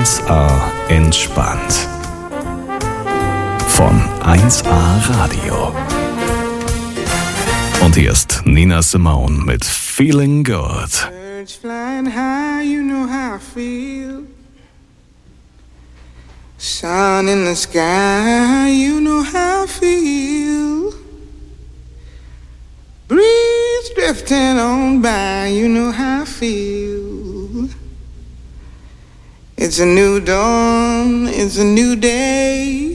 1A entspannt. Von 1A Radio. Und hier ist Nina Simone mit Feeling Good. Birds flying high, you know how I feel. Sun in the sky, you know how I feel. Breeze drifting on by, you know how I feel. It's a new dawn, it's a new day.